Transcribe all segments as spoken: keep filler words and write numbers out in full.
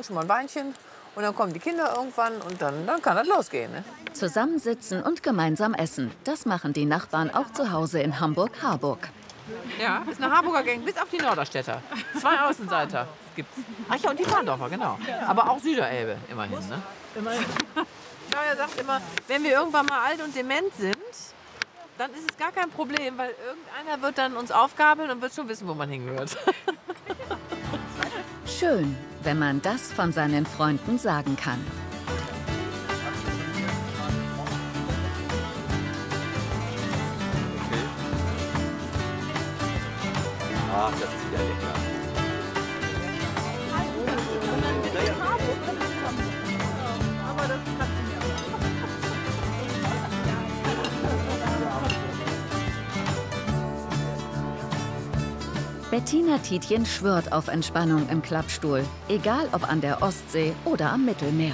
trinken schon mal ein Weinchen. Und dann kommen die Kinder irgendwann und dann, dann kann das losgehen. Ne? Zusammensitzen und gemeinsam essen. Das machen die Nachbarn auch zu Hause in Hamburg-Harburg. Ja, das ist eine Harburger Gang, bis auf die Norderstädter. Zwei Außenseiter gibt's. Ach ja, und die Warndorfer, genau. Aber auch Süderelbe, immerhin. Ne? Immerhin. Claudia sagt immer, wenn wir irgendwann mal alt und dement sind, dann ist es gar kein Problem, weil irgendeiner wird dann uns aufgabeln und wird schon wissen, wo man hingehört. Schön, wenn man das von seinen Freunden sagen kann. Ach, das ist wieder lecker. Aber das kann Bettina Tietjen schwört auf Entspannung im Klappstuhl, egal ob an der Ostsee oder am Mittelmeer.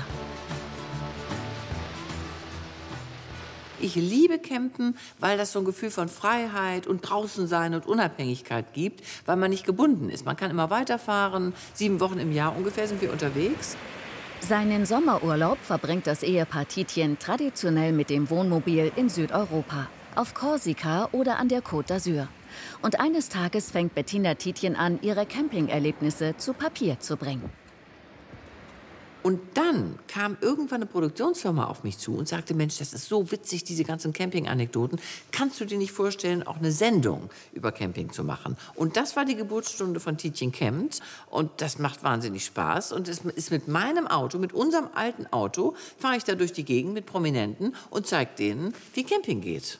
Ich liebe Campen, weil das so ein Gefühl von Freiheit und draußen sein und Unabhängigkeit gibt, weil man nicht gebunden ist. Man kann immer weiterfahren. Sieben Wochen im Jahr ungefähr sind wir unterwegs. Seinen Sommerurlaub verbringt das Ehepaar Tietjen traditionell mit dem Wohnmobil in Südeuropa, auf Korsika oder an der Côte d'Azur. Und eines Tages fängt Bettina Tietjen an, ihre Campingerlebnisse zu Papier zu bringen. Und dann kam irgendwann eine Produktionsfirma auf mich zu und sagte, Mensch, das ist so witzig, diese ganzen Camping-Anekdoten. Kannst du dir nicht vorstellen, auch eine Sendung über Camping zu machen? Und das war die Geburtsstunde von Tietjen Campt. Und das macht wahnsinnig Spaß. Und es ist mit meinem Auto, mit unserem alten Auto, fahre ich da durch die Gegend mit Prominenten und zeige denen, wie Camping geht.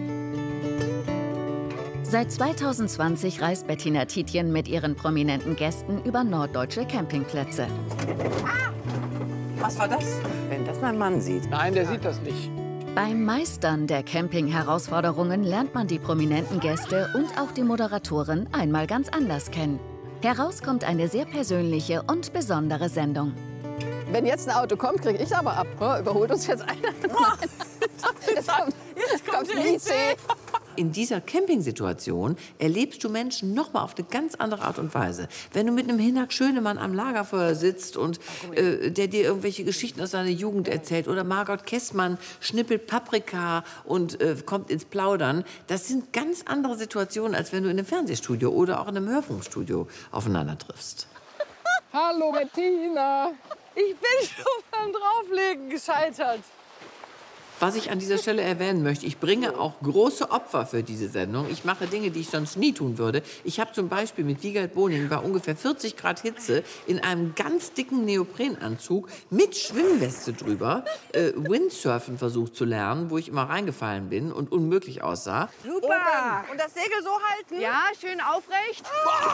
Seit zweitausendzwanzig reist Bettina Tietjen mit ihren prominenten Gästen über norddeutsche Campingplätze. Was war das? Wenn das mein Mann sieht. Nein, der sieht das nicht. Beim Meistern der Camping-Herausforderungen lernt man die prominenten Gäste und auch die Moderatoren einmal ganz anders kennen. Heraus kommt eine sehr persönliche und besondere Sendung. Wenn jetzt ein Auto kommt, kriege ich aber ab. Überholt uns jetzt einer. Jetzt kommt, jetzt kommt der I C. In dieser Campingsituation erlebst du Menschen noch mal auf eine ganz andere Art und Weise. Wenn du mit einem Hinak Schönemann am Lagerfeuer sitzt und äh, der dir irgendwelche Geschichten aus seiner Jugend erzählt oder Margot Kessmann schnippelt Paprika und äh, kommt ins Plaudern, das sind ganz andere Situationen, als wenn du in einem Fernsehstudio oder auch in einem Hörfunkstudio aufeinander triffst. Hallo Bettina. Ich bin schon beim Drauflegen gescheitert. Was ich an dieser Stelle erwähnen möchte, ich bringe auch große Opfer für diese Sendung. Ich mache Dinge, die ich sonst nie tun würde. Ich habe zum Beispiel mit Wiegald Boning bei ungefähr vierzig Grad Hitze in einem ganz dicken Neoprenanzug mit Schwimmweste drüber äh, Windsurfen versucht zu lernen, wo ich immer reingefallen bin und unmöglich aussah. Super! Und das Segel so halten? Ja, schön aufrecht.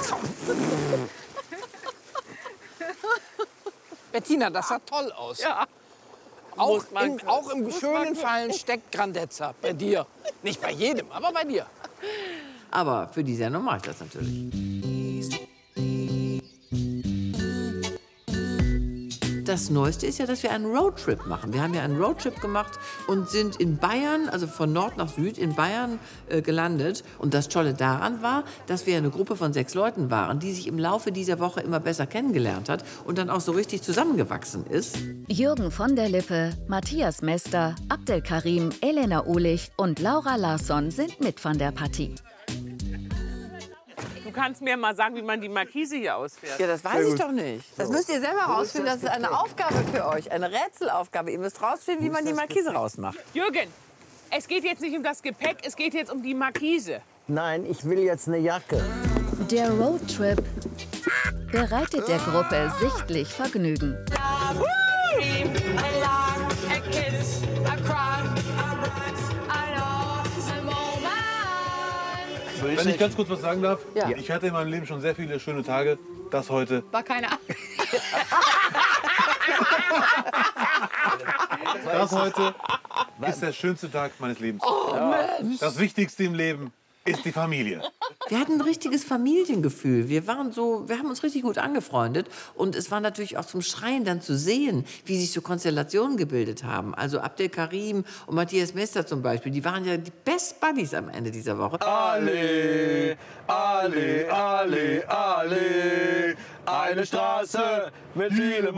Bettina, das sah toll aus. Ja. Auch im, auch im schönen Fallen steckt Grandezza. Bei dir. Nicht bei jedem, aber bei dir. Aber für die Sendung mache ich das natürlich. Das Neueste ist ja, dass wir einen Roadtrip machen. Wir haben ja einen Roadtrip gemacht und sind in Bayern, also von Nord nach Süd in Bayern äh, gelandet. Und das Tolle daran war, dass wir eine Gruppe von sechs Leuten waren, die sich im Laufe dieser Woche immer besser kennengelernt hat und dann auch so richtig zusammengewachsen ist. Jürgen von der Lippe, Matthias Mester, Abdelkarim, Elena Uhlich und Laura Larsson sind mit von der Partie. Du kannst mir mal sagen, wie man die Markise hier ausfährt. Ja, das weiß ich doch nicht. Das müsst ihr selber rausfinden. Das ist eine Aufgabe für euch, eine Rätselaufgabe. Ihr müsst rausfinden, wie man die Markise rausmacht. Jürgen, es geht jetzt nicht um das Gepäck, es geht jetzt um die Markise. Nein, ich will jetzt eine Jacke. Der Roadtrip bereitet der Gruppe sichtlich Vergnügen. Wenn ich ganz kurz was sagen darf, Ja. ich hatte in meinem Leben schon sehr viele schöne Tage. Das heute. War keine Das heute ist der schönste Tag meines Lebens. Oh, Mensch. Das Wichtigste im Leben ist die Familie. Wir hatten ein richtiges Familiengefühl. Wir waren so, wir haben uns richtig gut angefreundet. Und es war natürlich auch zum Schreien dann zu sehen, wie sich so Konstellationen gebildet haben. Also Abdelkarim und Matthias Mester zum Beispiel, die waren ja die Best Buddies am Ende dieser Woche. Ale, ale, ale, ale, eine Straße mit vielem